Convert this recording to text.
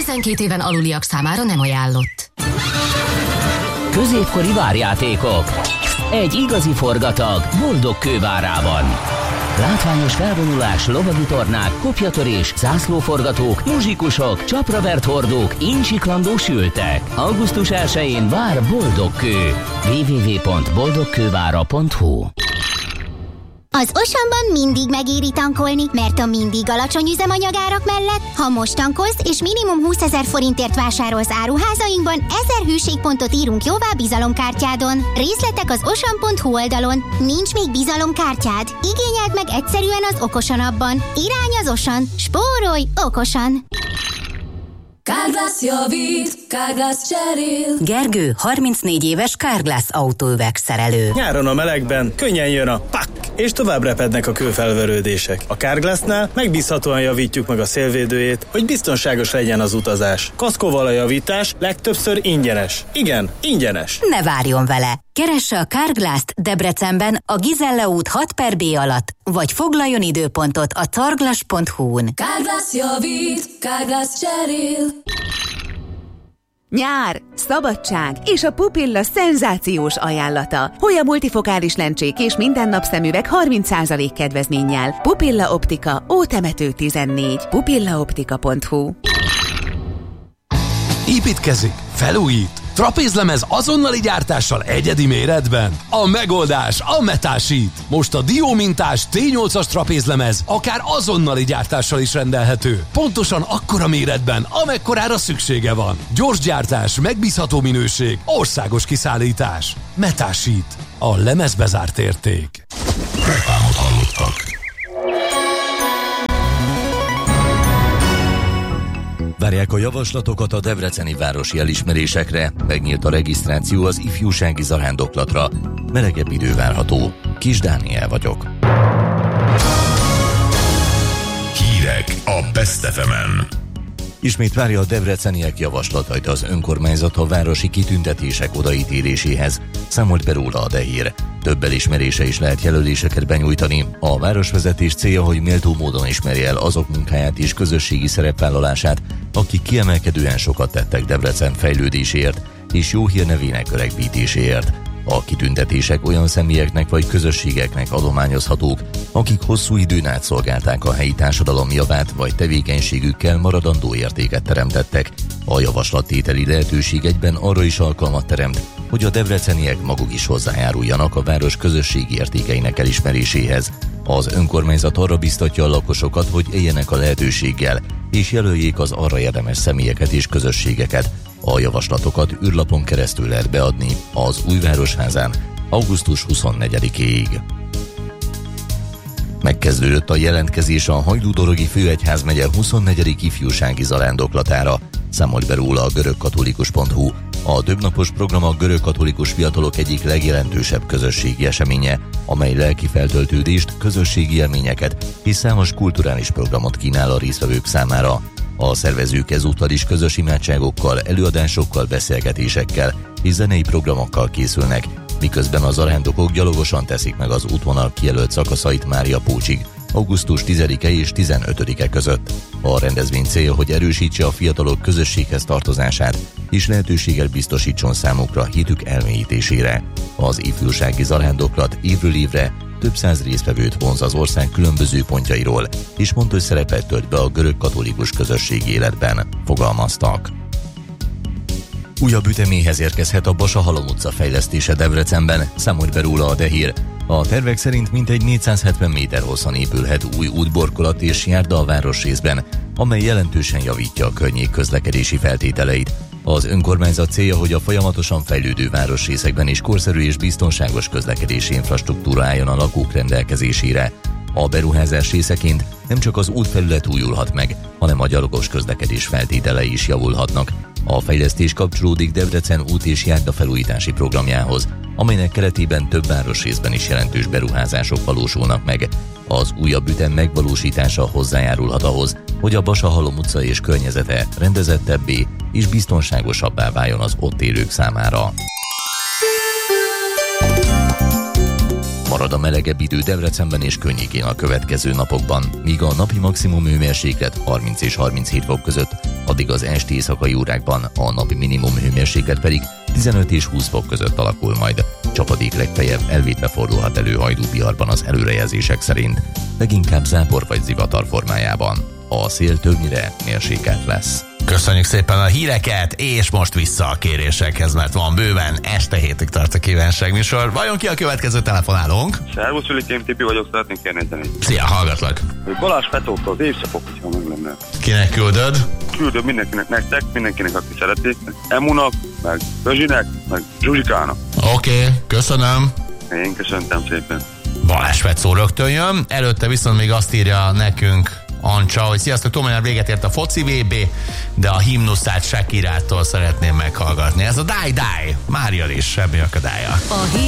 12 éven aluliak számára nem ajánlott. Középkori várjátékok. Egy igazi forgatag boldog kővárában. Látványos felvonulás, lovagi tornák, kopjatörés, zászlóforgatók, muzsikusok, csapravert hordók, incsiklandó sültek. Augusztus 1-én vár boldog kő. www.boldogkővára.hu. Az Osanban mindig megéri tankolni, mert a mindig alacsony üzemanyagárak mellett, ha most tankolsz és minimum 20 000 forintért vásárolsz áruházainkban, 1000 hűségpontot írunk jóvá bizalomkártyádon. Részletek az osan.hu oldalon. Nincs még bizalomkártyád? Igényeld meg egyszerűen az Okosan appban. Irány az Osan. Spórolj okosan! Carglass javít, Carglass cserél. Gergő, 34 éves Carglass autóüvegszerelő. Nyáron a melegben könnyen jön a pak, és tovább repednek a kőfelverődések. A Carglassnál megbízhatóan javítjuk meg a szélvédőjét, hogy biztonságos legyen az utazás. Kaszkóval a javítás legtöbbször ingyenes. Igen, ingyenes. Ne várjon vele! Keresse a Carglass-t Debrecenben a Gizella út 6/B alatt, vagy foglaljon időpontot a carglass.hu-n. Carglass javít, Carglass cserél. Nyár, szabadság és a Pupilla szenzációs ajánlata. Hoya multifokális lencsék és minden napszemüveg 30% kedvezménnyel. Pupilla Optika, Ótemető 14. pupillaoptika.hu. Építkezik, felújít, trapézlemez azonnali gyártással egyedi méretben. A megoldás a Metasheet. Most a diómintás T8-as trapézlemez akár azonnali gyártással is rendelhető. Pontosan akkora méretben, amekkorára szüksége van. Gyors gyártás, megbízható minőség, országos kiszállítás. Metasheet. A lemezbe zárt érték. Reklámot hallottak. Várják a javaslatokat a debreceni városi elismerésekre, megnyílt a regisztráció az ifjúsági zarándoklatra. Melegebb idő várható. Kis Dániel vagyok. Hírek a Best FM-en. Ismét várja a debreceniek javaslatait az önkormányzat a városi kitüntetések odaítéléséhez. Számolt be róla a Dehír. Több elismerése is lehet jelöléseket benyújtani. A városvezetés célja, hogy méltó módon ismerje el azok munkáját és közösségi szerepvállalását, akik kiemelkedően sokat tettek Debrecen fejlődéséért és jó hírnevének öregbítéséért. A kitüntetések olyan személyeknek vagy közösségeknek adományozhatók, akik hosszú időn át szolgálták a helyi társadalom javát vagy tevékenységükkel maradandó értéket teremtettek. A javaslattételi lehetőség egyben arra is alkalmat teremt, hogy a debreceniek maguk is hozzájáruljanak a város közösségi értékeinek elismeréséhez. Az önkormányzat arra biztatja a lakosokat, hogy éljenek a lehetőséggel, és jelöljék az arra érdemes személyeket és közösségeket. A javaslatokat űrlapon keresztül lehet beadni az Újvárosházán augusztus 24-ig. Megkezdődött a jelentkezés a Hajdúdorogi Főegyházmegye 24. ifjúsági zarándoklatára. Számolt be róla a görögkatolikus.hu. A többnapos program a görögkatolikus fiatalok egyik legjelentősebb közösségi eseménye, amely lelki feltöltődést, közösségi élményeket és számos kulturális programot kínál a résztvevők számára. A szervezők ezúttal is közös imádságokkal, előadásokkal, beszélgetésekkel és zenei programokkal készülnek, miközben a zarándokok gyalogosan teszik meg az útvonal kijelölt szakaszait Mária Pócsig, augusztus 10-e és 15-e között. A rendezvény célja, hogy erősítse a fiatalok közösséghez tartozását, és lehetőséget biztosítson számukra hitük elmélyítésére. Az ifjúsági zarándoklat évről évre több száz résztvevőt vonz az ország különböző pontjairól, és fontos szerepet tölt be a görög katolikus közösségi életben, fogalmaztak. Újabb üteméhez érkezhet a Basa-Halom utca fejlesztése Debrecenben, számolt be róla a Dehír. A tervek szerint mintegy 470 méter hosszan épülhet új útborkolat és járda a városrészben, amely jelentősen javítja a környék közlekedési feltételeit. Az önkormányzat célja, hogy a folyamatosan fejlődő városrészekben is korszerű és biztonságos közlekedési infrastruktúra álljon a lakók rendelkezésére. A beruházás részeként nem csak az útfelület újulhat meg, hanem a gyalogos közlekedés feltételei is javulhatnak. A fejlesztés kapcsolódik Debrecen út és járda felújítási programjához, amelynek keretében több városrészben is jelentős beruházások valósulnak meg. Az újabb ütem megvalósítása hozzájárulhat ahhoz, hogy a Basa-Halom utca és környezete rendezettebbé és biztonságosabbá váljon az ott élők számára. Marad a melegebb idő Debrecenben és környékén a következő napokban, míg a napi maximum hőmérséklet 30 és 37 fok között, addig az esti éjszakai órákban a napi minimum hőmérséklet pedig 15 és 20 fok között alakul majd. Csapadék legfeljebb elvétve fordulhat elő Hajdú-Biharban az előrejelzések szerint, leginkább zápor vagy zivatar formájában. A szél többnyire mérsékelt lesz. Köszönjük szépen a híreket, és most vissza a kérésekhez, mert van bőven, este hétig tart a kívánságműsor. Vajon ki a következő telefonálónk? Szervusz, Ülikém, Tipi vagyok, szeretnénk kérni egy zenét. Szia, hallgatlak. Balázs Petrótól az Évszapok, hogyha meg lenne. Kinek küldöd? Küldöm mindenkinek, nektek, mindenkinek, aki szereti. Emunak, meg Özsinek, meg Zsuzsikának. Oké, köszönöm. Én köszöntem szépen. Balázs Petszó rögtön jön, előtte viszont még azt írja nekünk Ancsa, hogy sziasztok, tudom, hogy véget ért a foci VB, de a himnuszát Shakirától szeretném meghallgatni. Ez a Die Die, Mária is, semmi akadálya.